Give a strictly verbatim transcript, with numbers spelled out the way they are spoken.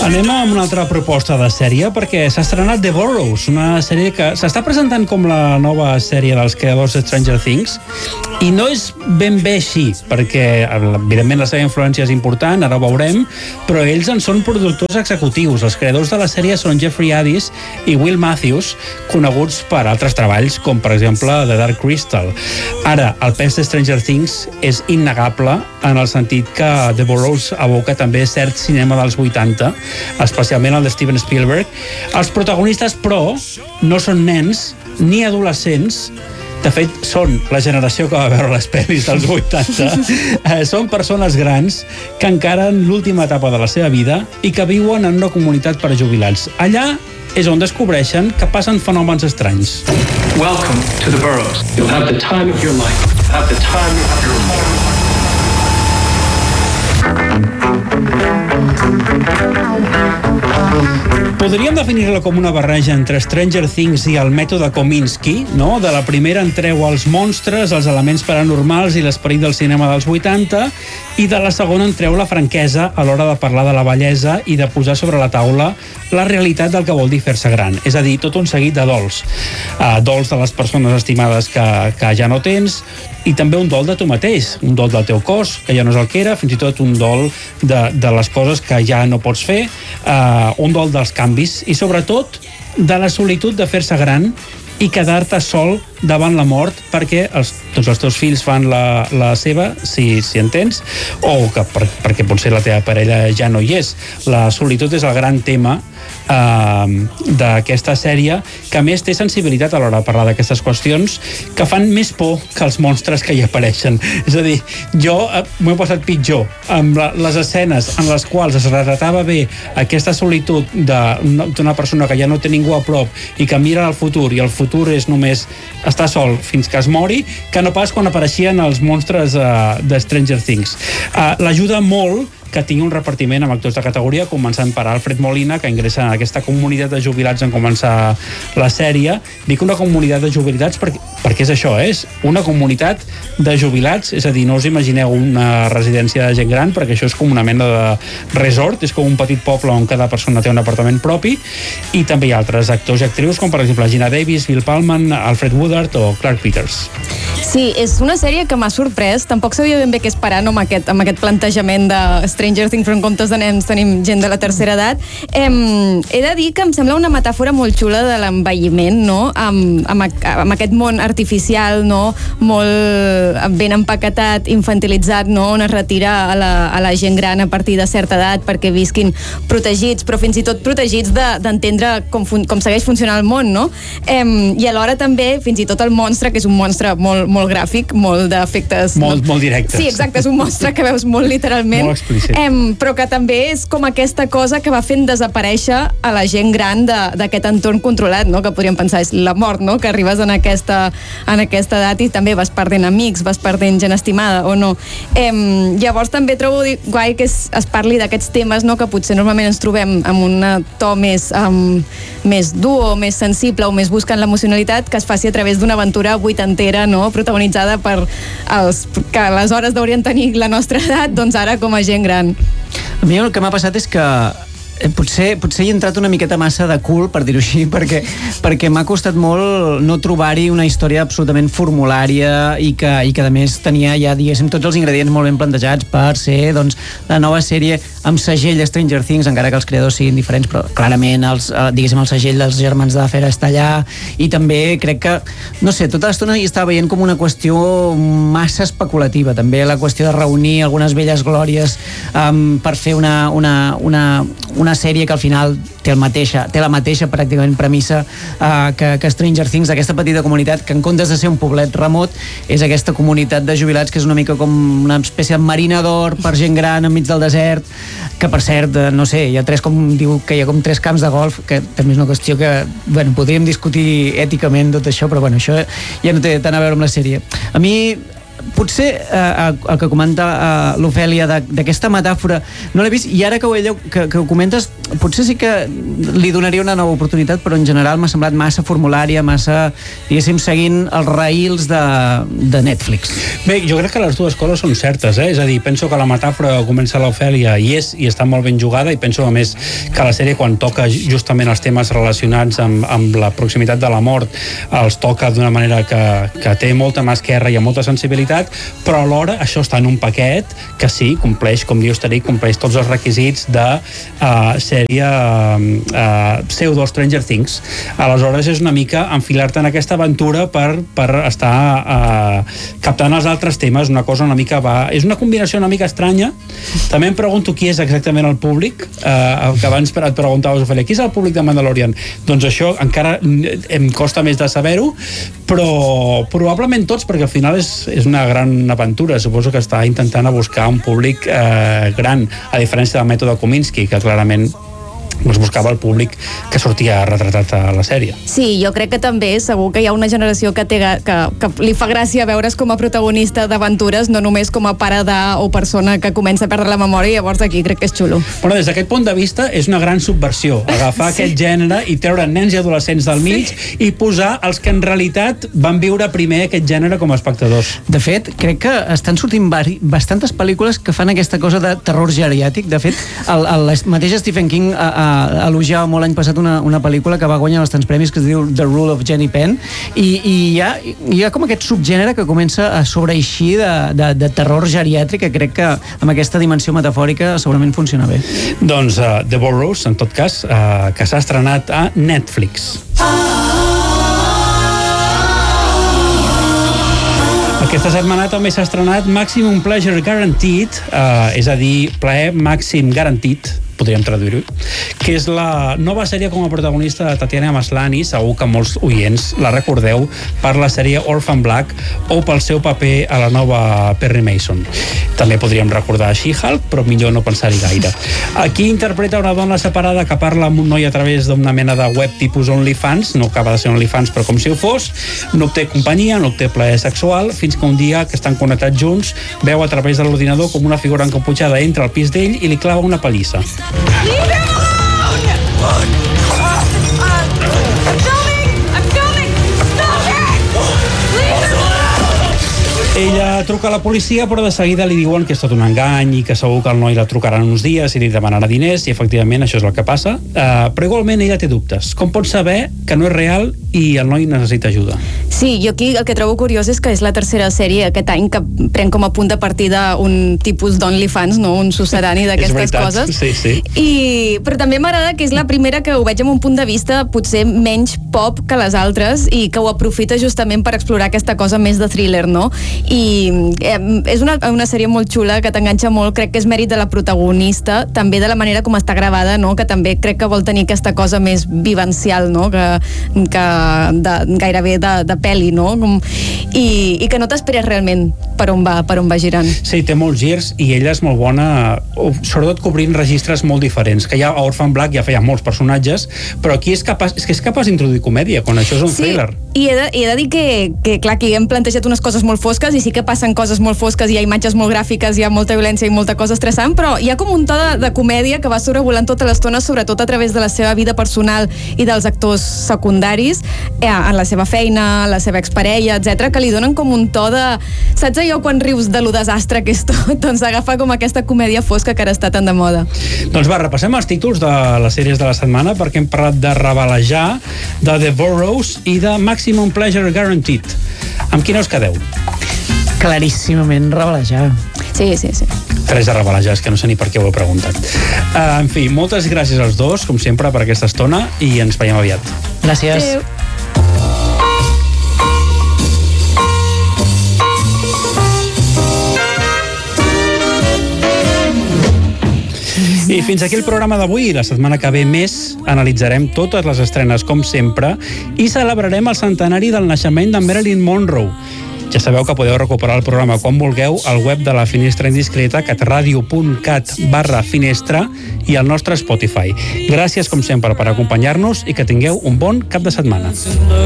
Anem amb una altra proposta de sèrie, perquè s'ha estrenat The Burrows, una sèrie que s'està presentant com la nova sèrie dels creadors de Stranger Things, i no és ben bé així, perquè evidentment la seva influència és important, ara ho veurem, però ells en són productors executius. Els creadors de la sèrie són Jeffrey Addis i Will Matthews, coneguts per altres treballs, com per exemple The Dark Crystal. Ara, el pes de Stranger Things és innegable en el sentit que The Burrows evoca també cert cinema dels vuitanta, especialment el de Steven Spielberg. Els protagonistes, però, no són nens ni adolescents. De fet, són la generació que va veure les pel·lis dels vuitanta. Eh, són persones grans que encaren l'última etapa de la seva vida i que viuen en una comunitat per a jubilats. Allà és on descobreixen que passen fenòmens estranys. Welcome to the Burrows. You'll have the time of your life. You'll have the time of your life. Podríem definir-la com una barreja entre Stranger Things i el mètode Kominsky, no? De la primera entreu els monstres, els elements paranormals i l'esperit del cinema dels vuitanta, i de la segona entreu la franquesa a l'hora de parlar de la bellesa i de posar sobre la taula la realitat del que vol dir fer-se gran. És a dir, tot un seguit de dols. Uh, dols de les persones estimades que, que ja no tens, i també un dol de tu mateix, un dol del teu cos, que ja no és el que era, fins i tot un dol de, de les coses que ja no pots fer, uh, un dol dels canvis, i sobretot de la solitud de fer-se gran i quedar-te sol davant la mort perquè els, tots els teus fills fan la, la seva, si, si en tens, o que per, perquè potser la teva parella ja no hi és. La solitud és el gran tema eh, d'aquesta sèrie, que a més té sensibilitat a l'hora de parlar d'aquestes qüestions, que fan més por que els monstres que hi apareixen. És a dir, jo eh, m'ho he passat pitjor amb la, les escenes en les quals es retratava bé aquesta solitud d'una persona que ja no té ningú a prop i que mira al futur, i el futur és només estar sol fins que es mori, que no pas quan apareixien els monstres uh, de Stranger Things. Uh, l'ajuda molt que tingui un repartiment amb actors de categoria, començant per Alfred Molina, que ingressa en aquesta comunitat de jubilats en començar la sèrie. Dic una comunitat de jubilats perquè, perquè és això, és una comunitat de jubilats, és a dir, no us imagineu una residència de gent gran, perquè això és com una mena de resort, és com un petit poble on cada persona té un apartament propi, i també hi ha altres actors i actrius, com per exemple Gina Davis, Bill Pullman, Alfred Woodard o Clark Peters. Sí, és una sèrie que m'ha sorprès, tampoc sabia ben bé què esperar, no, amb aquest, amb aquest plantejament de Stranger Things, però en comptes de nens tenim gent de la tercera edat. Em, he de dir que em sembla una metàfora molt xula de l'envelliment, no? Amb, amb, amb aquest món artificial, no? Molt ben empaquetat, infantilitzat, no? On es retira a la, a la gent gran a partir de certa edat perquè visquin protegits, però fins i tot protegits d'entendre de, com, fun, com segueix funcionant el món, no? Em, I alhora també, fins i tot el monstre, que és un monstre molt, molt gràfic, molt d'efectes... Molt, no? molt directes. Sí, exacte, és un monstre que veus molt literalment. Molt explícit. Em, però que també és com aquesta cosa que va fent desaparèixer a la gent gran d'aquest entorn controlat, no? Que podríem pensar és la mort, no? Que arribes en aquesta, en aquesta edat i també vas perdent amics, vas perdent gent estimada o no. Em, llavors també trobo guai que es, es parli d'aquests temes, no? Que potser normalment ens trobem amb un to més, um, més dur o més sensible o més buscant l'emocionalitat, que es faci a través d'una aventura vuitantera, no? Protagonitzada per els que aleshores haurien tenir la nostra edat, doncs ara com a gent gran. A mi el que m'ha passat és que potser, potser hi he entrat una miqueta massa de cul, per dir-ho així, perquè, perquè m'ha costat molt no trobar-hi una història absolutament formulària i que, i que a més tenia ja, diguéssim, tots els ingredients molt ben plantejats per ser, doncs, la nova sèrie amb segell de Stranger Things, encara que els creadors siguin diferents, però clarament els, diguéssim, el segell dels germans de Fer està allà, i també crec que, no sé, tota l'estona hi estava veient com una qüestió massa especulativa, també la qüestió de reunir algunes velles glòries um, per fer una, una, una, una sèrie que al final té, el mateixa, té la mateixa pràcticament premissa uh, que, que Stranger Things, aquesta petita comunitat que en comptes de ser un poblet remot és aquesta comunitat de jubilats que és una mica com una espècie de marina d'or per gent gran enmig del desert, que per cert, no sé, hi ha tres, com diu que hi ha com tres camps de golf, que també és una qüestió que, bueno, podríem discutir èticament tot això, però bueno, això ja no té tant a veure amb la sèrie. A mi potser eh, el que comenta eh, l'Ofèlia d'aquesta metàfora no l'he vist, i ara que ho, que, que ho comentes potser sí que li donaria una nova oportunitat, però en general m'ha semblat massa formulària, massa, diguéssim, seguint els raïls de, de Netflix. Bé, jo crec que les dues coses són certes, eh? És a dir, penso que la metàfora que comença l'Ofèlia hi és i està molt ben jugada, i penso a més que la sèrie, quan toca justament els temes relacionats amb, amb la proximitat de la mort, els toca d'una manera que, que té molta mà esquerra i amb molta sensibilitat, però alhora això està en un paquet que sí, compleix, com diu Esteric, compleix tots els requisits de uh, sèrie uh, pseudo Stranger Things. Aleshores és una mica enfilar-te en aquesta aventura per, per estar uh, captant els altres temes, una cosa una mica va... És una combinació una mica estranya. També em pregunto qui és exactament el públic, uh, que abans et preguntaves, Ofèlia, qui és el públic de Mandalorian? Doncs això encara em costa més de saber-ho, però probablement tots, perquè al final és, és una gran aventura. Suposo que està intentant a buscar un públic eh, gran, a diferència del mètode Kominsky, que clarament doncs buscava el públic que sortia retratat a la sèrie. Sí, jo crec que també segur que hi ha una generació que, té, que, que li fa gràcia veure's com a protagonista d'aventures, no només com a pare de o persona que comença a perdre la memòria, i llavors aquí crec que és xulo. Bueno, des d'aquest punt de vista és una gran subversió, agafar sí. aquest gènere i treure nens i adolescents del mig sí. i posar els que en realitat van viure primer aquest gènere com a espectadors. De fet, crec que estan sortint bastantes pel·lícules que fan aquesta cosa de terror geriàtic. De fet, el, el mateix Stephen King a, a elogiava molt l'any passat una, una pel·lícula que va guanyar bastants premis, que es diu The Rule of Jenny Penn, i, i hi, ha, hi ha com aquest subgènere que comença a sobreeixir de, de, de terror geriàtric, que crec que amb aquesta dimensió metafòrica segurament funciona bé. Doncs uh, The Burrows, en tot cas, uh, que s'ha estrenat a Netflix. Aquesta setmana també s'ha estrenat Maximum Pleasure Guaranteed, uh, és a dir, plaer màxim garantit, podríem traduir-ho, que és la nova sèrie com a protagonista de Tatiana Maslany. Segur que molts oients la recordeu per la sèrie Orphan Black o pel seu paper a la nova Perry Mason. També podríem recordar She-Hulk, però millor no pensar-hi gaire. Aquí interpreta una dona separada que parla amb un noi a través d'una mena de web tipus OnlyFans, no acaba de ser OnlyFans però com si ho fos, no obté companyia, no obté plaer sexual, fins que un dia que estan connectats junts veu a través de l'ordinador com una figura encaputxada entra al pis d'ell i li clava una pallissa. Leave him alone! I'm filming! I'm filming! Stop it! Leave him alone! Ella truca a la policia, però de seguida li diuen que és tot un engany i que segur que el noi la trucarà en uns dies i li demanarà diners, i efectivament això és el que passa. Uh, però igualment ella té dubtes. Com pot saber que no és real i el noi necessita ajuda? Sí, jo aquí el que trobo curiós és que és la tercera sèrie aquest any que pren com a punt de partida un tipus d'OnlyFans, no? Un sucedani d'aquestes coses. Sí, sí. I, però també m'agrada que és la primera que ho veig amb un punt de vista potser menys pop que les altres i que ho aprofita justament per explorar aquesta cosa més de thriller, no? I eh, és una, una sèrie molt xula que t'enganxa molt, crec que és mèrit de la protagonista, també de la manera com està gravada, no? Que també crec que vol tenir aquesta cosa més vivencial, no? Que, que de, gairebé de, de pel·li, no? I, i que no t'esperes realment per on va, per on va girant. Sí, té molts girs i ella és molt bona, sobretot cobrint registres molt diferents, que ja a Orphan Black ja feia molts personatges, però aquí és capaç, és que és capaç d'introduir comèdia, quan això és un sí, thriller. I he de, he de dir que, que, clar, que hem plantejat unes coses molt fosques i sí que passen coses molt fosques, hi ha imatges molt gràfiques, hi ha molta violència i molta cosa estressant, però hi ha com un to de, de comèdia que va sobrevolant tota l'estona, sobretot a través de la seva vida personal i dels actors secundaris, eh, en la seva feina, la seva exparella, etcètera, que li donen com un to de... Saps allò quan rius de lo desastre que és tot? Doncs agafa com aquesta comèdia fosca que ara està tan de moda. Doncs va, repassem els títols de les sèries de la setmana, perquè hem parlat de Ravalejar, de The Burrows i de Maximum Pleasure Guaranteed. Amb quina us quedeu? Claríssimament Ravalejar. Sí, sí, sí. Tres de Ravalejar, és que no sé ni per què ho he preguntat. Uh, en fi, moltes gràcies als dos, com sempre, per aquesta estona, i ens veiem aviat. Gràcies. Adéu. I fins aquí el programa d'avui. La setmana que ve més analitzarem totes les estrenes com sempre i celebrarem el centenari del naixement de Marilyn Monroe. Ja sabeu que podeu recuperar el programa quan vulgueu al web de la Finestra Indiscreta, catradio punt cat barra finestra, i al nostre Spotify. Gràcies, com sempre, per acompanyar-nos i que tingueu un bon cap de setmana.